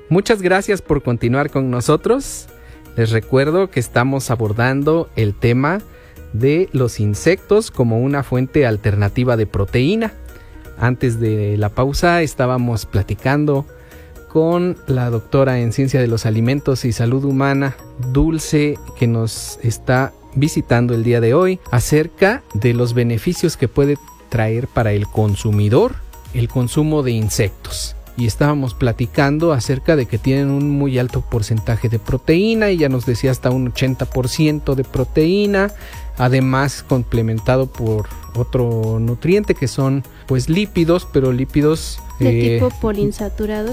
Muchas gracias por continuar con nosotros. Les recuerdo que estamos abordando el tema de los insectos como una fuente alternativa de proteína. Antes de la pausa estábamos platicando con la doctora en Ciencia de los Alimentos y Salud Humana, Dulce, que nos está visitando el día de hoy, acerca de los beneficios que puede traer para el consumidor el consumo de insectos. Y estábamos platicando acerca de que tienen un muy alto porcentaje de proteína, y ya nos decía hasta un 80% de proteína, además complementado por otro nutriente que son pues lípidos, pero lípidos de tipo poliinsaturados,